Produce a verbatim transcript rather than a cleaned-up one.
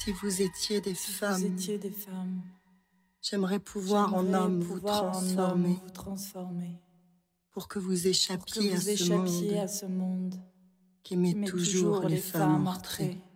Si vous étiez des si femmes, vous étiez des femmes, j'aimerais pouvoir en homme vous pouvoir en transformer, homme vous transformer, pour que vous pour que échappiez à vous ce échappiez monde à ce monde qui qui met met toujours les femmes en retrait.